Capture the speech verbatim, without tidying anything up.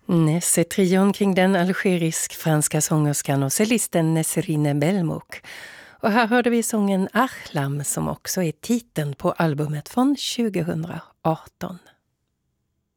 Nesse-trion kring den algerisk-franska sångerskan och cellisten Nesserine Belmouk. Och här hörde vi sången Ahlam som också är titeln på albumet från tjugohundraarton.